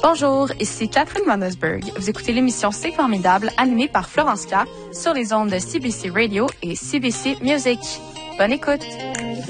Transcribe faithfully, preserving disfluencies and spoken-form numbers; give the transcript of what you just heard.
Bonjour, ici Catherine Monosberg. Vous écoutez l'émission C'est formidable, animée par Florence K sur les ondes de C B C Radio et C B C Music. Bonne écoute!